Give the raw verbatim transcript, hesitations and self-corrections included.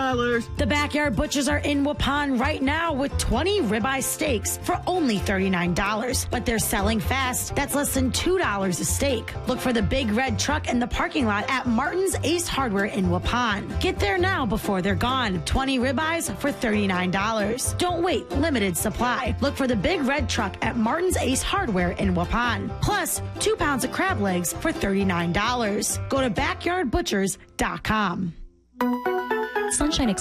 dollars. The Backyard Butchers are in Waupun right now with twenty ribeye steaks for only thirty-nine dollars. But they're selling fast. That's less than two dollars a steak. Look for the big red truck in the parking lot at Martin's Ace Hardware in Waupun. Get there now before they're gone. twenty ribeyes for thirty-nine dollars. Don't wait, limited supply. Look for the big red truck at Martin's Ace Hardware in Waupun. Plus, two pounds of crab legs for thirty-nine dollars. Go to backyard butchers dot com. Sunshine